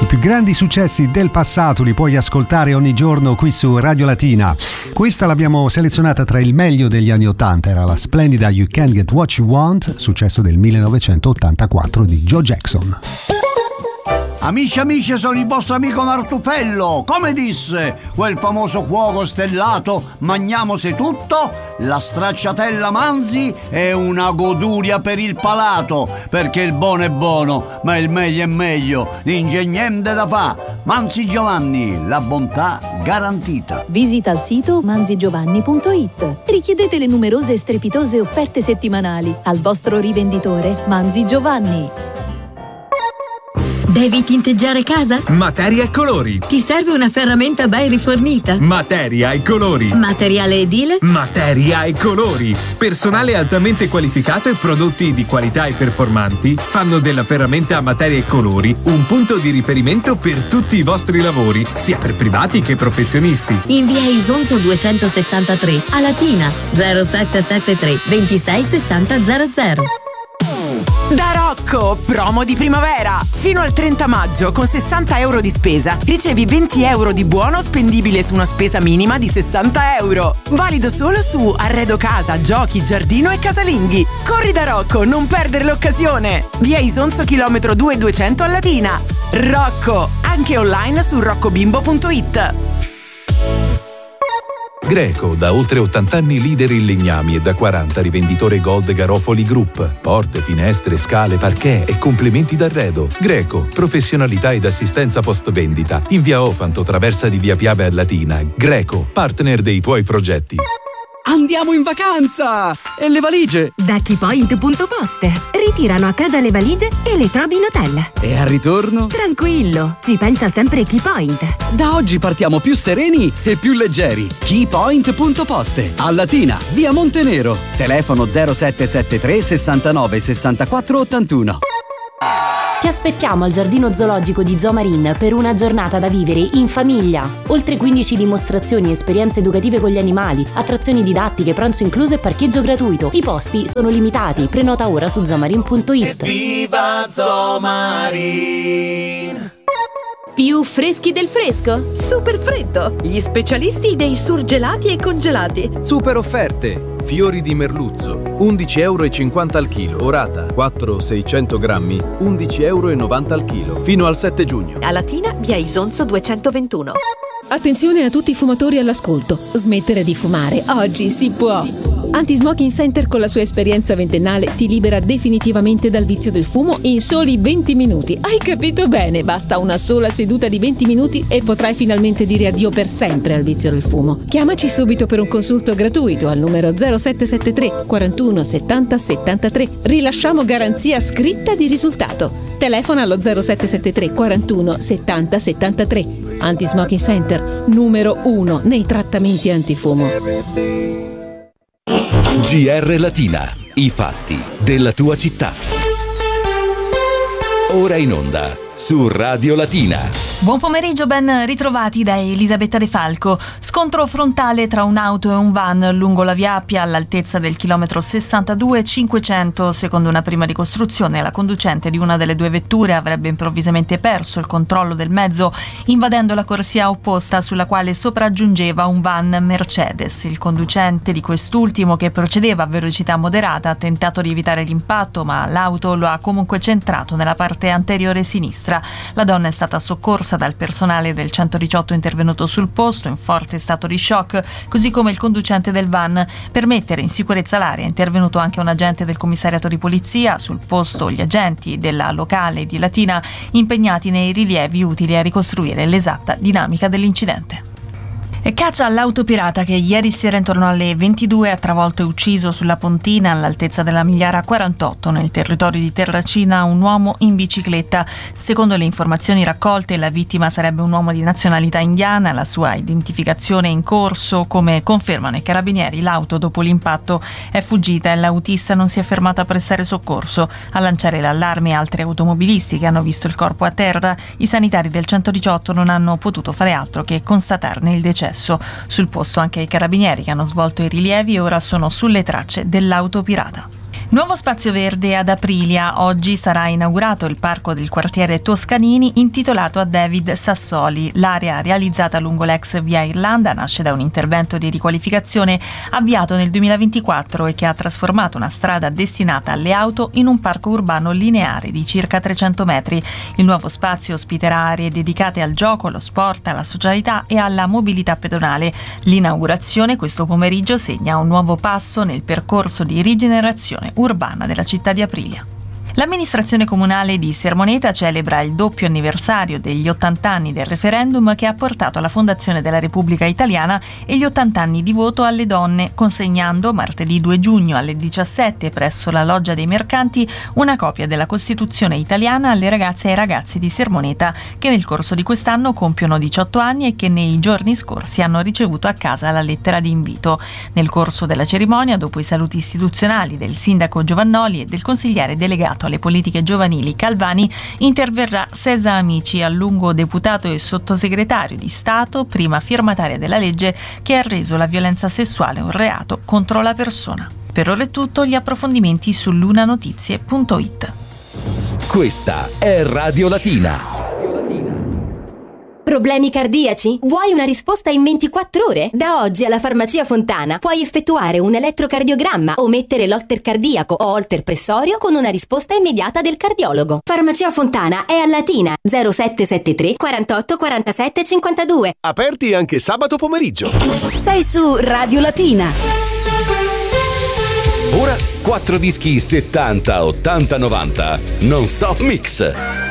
più grandi successi del passato li puoi ascoltare ogni giorno qui su Radio Latina. Questa l'abbiamo selezionata tra il meglio degli anni 80, era la splendida You Can't Get What You Want, successo del 1984 di Joe Jackson. Amici, sono il vostro amico Martufello. Come disse quel famoso cuoco stellato, magniamose tutto, la stracciatella Manzi è una goduria per il palato, perché il buono è buono, ma il meglio è meglio, l'ingegnente da fa. Manzi Giovanni, la bontà garantita. Visita il sito manzigiovanni.it. Richiedete le numerose e strepitose offerte settimanali al vostro rivenditore Manzi Giovanni. Devi tinteggiare casa? Materia e colori. Ti serve una ferramenta ben rifornita? Materia e colori. Materiale edile? Materia e colori. Personale altamente qualificato e prodotti di qualità e performanti fanno della ferramenta Materia e colori un punto di riferimento per tutti i vostri lavori, sia per privati che professionisti. In via Isonzo 273 a Latina 0773 26 60 00. Da Rocco, promo di primavera! Fino al 30 maggio, con 60 euro di spesa, ricevi 20 euro di buono spendibile su una spesa minima di 60 euro. Valido solo su arredo casa, giochi, giardino e casalinghi. Corri da Rocco, non perdere l'occasione! Via Isonzo chilometro 2200 a Latina. Rocco, anche online su roccobimbo.it. Greco, da oltre 80 anni leader in legnami e da 40 rivenditore Gold Garofoli Group. Porte, finestre, scale, parquet e complementi d'arredo. Greco, professionalità ed assistenza post vendita. In via Ofanto, traversa di via Piave a Latina. Greco, partner dei tuoi progetti. Andiamo in vacanza! E le valigie? Da Keypoint.poste. Ritirano a casa le valigie e le trovi in hotel. E al ritorno? Tranquillo, ci pensa sempre Keypoint. Da oggi partiamo più sereni e più leggeri. Keypoint.poste. A Latina, via Montenero. Telefono 0773 69 64 81. Ti aspettiamo al Giardino Zoologico di Zoo Marine per una giornata da vivere in famiglia. Oltre 15 dimostrazioni e esperienze educative con gli animali, attrazioni didattiche, pranzo incluso e parcheggio gratuito. I posti sono limitati, prenota ora su zoomarine.it. Viva Zoo Marine! Più freschi del fresco? Super freddo! Gli specialisti dei surgelati e congelati. Super offerte! Fiori di merluzzo, 11,50 euro al chilo. Orata, 4-600 grammi, 11,90 euro al chilo. Fino al 7 giugno. A Latina, via Isonzo 221. Attenzione a tutti i fumatori all'ascolto. Smettere di fumare. Oggi si può. Anti-Smoking Center con la sua esperienza ventennale ti libera definitivamente dal vizio del fumo in soli 20 minuti. Hai capito bene? Basta una sola seduta di 20 minuti e potrai finalmente dire addio per sempre al vizio del fumo. Chiamaci subito per un consulto gratuito al numero 0773 41 70 73. Rilasciamo garanzia scritta di risultato. Telefona allo 0773 41 70 73. Anti-Smoking Center, numero 1 nei trattamenti antifumo. GR Latina, i fatti della tua città. Ora in onda su Radio Latina. Buon pomeriggio, ben ritrovati da Elisabetta De Falco. Scontro frontale tra un'auto e un van lungo la via Appia all'altezza del chilometro 62,500. Secondo una prima ricostruzione, la conducente di una delle due vetture avrebbe improvvisamente perso il controllo del mezzo, invadendo la corsia opposta sulla quale sopraggiungeva un van Mercedes. Il conducente di quest'ultimo, che procedeva a velocità moderata, ha tentato di evitare l'impatto, ma l'auto lo ha comunque centrato nella parte anteriore sinistra. La donna è stata soccorsa dal personale del 118 intervenuto sul posto in forte stato di shock, così come il conducente del van. Per mettere in sicurezza l'area è intervenuto anche un agente del commissariato di polizia. Sul posto gli agenti della locale di Latina impegnati nei rilievi utili a ricostruire l'esatta dinamica dell'incidente. E caccia all'auto pirata che ieri sera intorno alle 22 ha travolto e ucciso sulla Pontina all'altezza della Migliara 48 nel territorio di Terracina un uomo in bicicletta. Secondo le informazioni raccolte la vittima sarebbe un uomo di nazionalità indiana, la sua identificazione è in corso. Come confermano i carabinieri, l'auto dopo l'impatto è fuggita e l'autista non si è fermato a prestare soccorso. A lanciare l'allarme altri automobilisti che hanno visto il corpo a terra. I sanitari del 118 non hanno potuto fare altro che constatarne il decesso. Sul posto anche i carabinieri che hanno svolto i rilievi e ora sono sulle tracce dell'auto pirata. Nuovo spazio verde ad Aprilia. Oggi sarà inaugurato il parco del quartiere Toscanini intitolato a David Sassoli. L'area realizzata lungo l'ex via Irlanda nasce da un intervento di riqualificazione avviato nel 2024 e che ha trasformato una strada destinata alle auto in un parco urbano lineare di circa 300 metri. Il nuovo spazio ospiterà aree dedicate al gioco, allo sport, alla socialità e alla mobilità pedonale. L'inaugurazione questo pomeriggio segna un nuovo passo nel percorso di rigenerazione urbana della città di Aprilia. L'amministrazione comunale di Sermoneta celebra il doppio anniversario degli 80 anni del referendum che ha portato alla fondazione della Repubblica Italiana e gli 80 anni di voto alle donne, consegnando martedì 2 giugno alle 17 presso la Loggia dei Mercanti una copia della Costituzione italiana alle ragazze e ai ragazzi di Sermoneta che nel corso di quest'anno compiono 18 anni e che nei giorni scorsi hanno ricevuto a casa la lettera di invito. Nel corso della cerimonia, dopo i saluti istituzionali del sindaco Giovannoli e del consigliere delegato alle politiche giovanili Calvani, interverrà Sesa Amici, a lungo deputato e sottosegretario di Stato, prima firmataria della legge che ha reso la violenza sessuale un reato contro la persona. Per ora è tutto, gli approfondimenti su lunanotizie.it. Questa è Radio Latina. Problemi cardiaci? Vuoi una risposta in 24 ore? Da oggi alla Farmacia Fontana puoi effettuare un elettrocardiogramma o mettere l'holter cardiaco o holter pressorio con una risposta immediata del cardiologo. Farmacia Fontana è a Latina 0773 48 47 52. Aperti anche sabato pomeriggio. Sei su Radio Latina. Ora 4 dischi 70, 80, 90 non stop mix.